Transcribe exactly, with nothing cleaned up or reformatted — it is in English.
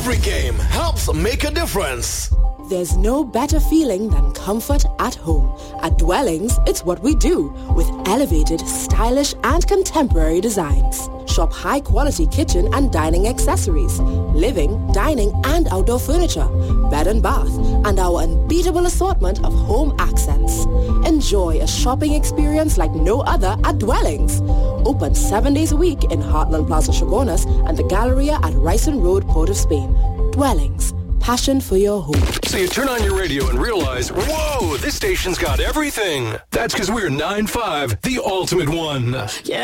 Every game helps make a difference. There's no better feeling than comfort at home. At Dwellings, it's what we do with elevated, stylish and contemporary designs. Shop high-quality kitchen and dining accessories, living, dining and outdoor furniture, bed and bath, and our unbeatable assortment of home accents. Enjoy a shopping experience like no other at Dwellings. Open seven days a week in Heartland Plaza Chagonas and the Galleria at Ryson Road, Port of Spain. Dwellings. Passion for your home. So you turn on your radio and realize, whoa, this station's got everything. That's because we're nine five, the ultimate one. Yeah.